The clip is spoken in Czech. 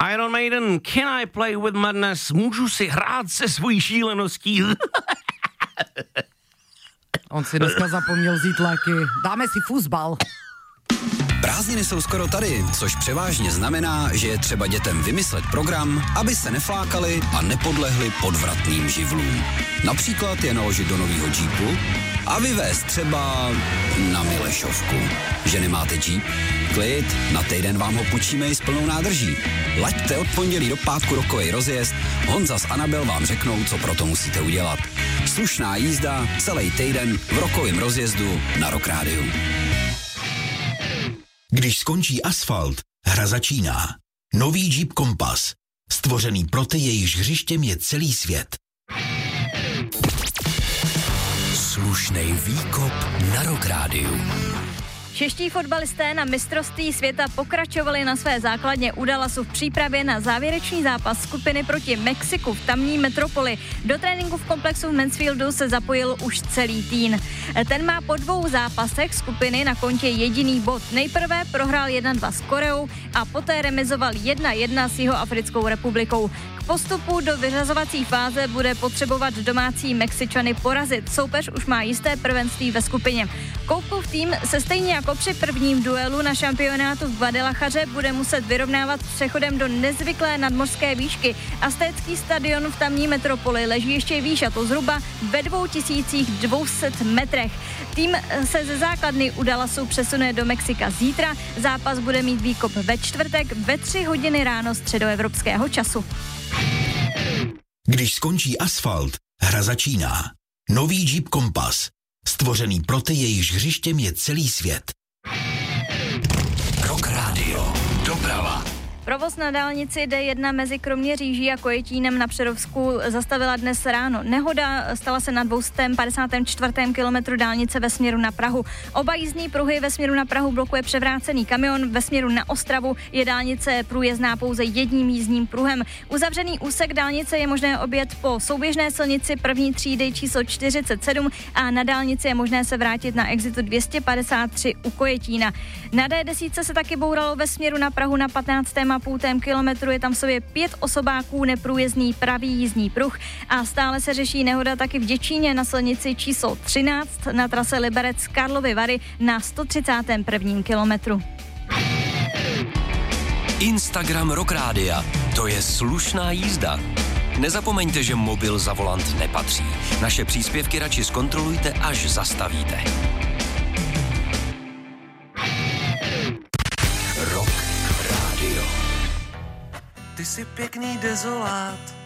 Iron Maiden, Can I Play With Madness? Můžu si hrát se svojí šíleností? On si dneska zapomněl vzít léky. Dáme si fuzbal. Prázdniny jsou skoro tady, což převážně znamená, že je třeba dětem vymyslet program, aby se neflákali a nepodlehli podvratným živlům. Například je naložit do nového džípu a vyvést třeba na Milešovku. Že nemáte džíp? Klid, na týden vám ho půjčíme i s plnou nádrží. Laďte od pondělí do pátku rokovej rozjezd, Honza s Anabel vám řeknou, co proto musíte udělat. Slušná jízda celý týden v rokovém rozjezdu na Rock Rádiu. Když skončí asfalt, hra začíná. Nový Jeep Compass. Stvořený pro ty, jejichž hřištěm je celý svět. Slušnej výkop na Rock Rádiu. Čeští fotbalisté na mistrovství světa pokračovali na své základně u Dallasu v přípravě na závěrečný zápas skupiny proti Mexiku v tamní metropoli. Do tréninku v komplexu v Mansfieldu se zapojil už celý tým. Ten má po 2 zápasech skupiny na kontě jediný bod. Nejprve prohrál 1-2 s Koreou a poté remizoval 1-1 s Jihoafrickou republikou. K postupu do vyřazovací fáze bude potřebovat domácí Mexičany porazit. Soupeř už má jisté prvenství ve skupině. Koupův tým se stejně jako při prvním duelu na šampionátu v Guadalajaře bude muset vyrovnávat přechodem do nezvyklé nadmořské výšky. Aztécký stadion v tamní metropoli leží ještě výš, a to zhruba ve 2200 metrech. Tým se ze základny u Dallasu přesune do Mexika zítra. Zápas bude mít výkop ve čtvrtek ve 3 hodiny ráno středoevropského času. Když skončí asfalt, hra začíná. Nový Jeep Compass. Stvořený pro ty, jejichž hřištěm je celý svět. Rock Radio. Doprava. Provoz na dálnici D1 mezi Kroměříží a Kojetínem na Přerovsku zastavila dnes ráno. Nehoda stala se na 254. kilometru dálnice ve směru na Prahu. Oba jízdní pruhy ve směru na Prahu blokuje převrácený kamion, ve směru na Ostravu je dálnice průjezdná pouze jedním jízdním pruhem. Uzavřený úsek dálnice je možné objet po souběžné silnici první třídy číslo 47 a na dálnici je možné se vrátit na exitu 253 u Kojetína. Na D10 se taky bouralo ve směru na Prahu na 15,5 kilometru, je tam v sobě 5 osobáků, neprůjezdný pravý jízdní pruh a stále se řeší nehoda taky v Děčíně na silnici číslo 13 na trase Liberec Karlovy Vary na 131. kilometru. Instagram Rock Rádia, to je slušná jízda. Nezapomeňte, že mobil za volant nepatří. Naše příspěvky radši zkontrolujte, až zastavíte. Rock Radio. Ty jsi pěkný dezolát,